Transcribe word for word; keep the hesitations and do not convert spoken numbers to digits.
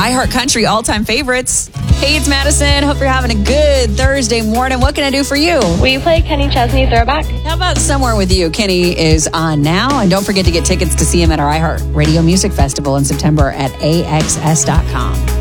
iHeart Country all-time favorites. Hey, it's Madison. Hope you're having a good Thursday morning. What can I do for you? Will you play Kenny Chesney Throwback? How about Somewhere With You? Kenny is on now. And don't forget to get tickets to see him at our iHeart Radio Music Festival in September at A X S dot com.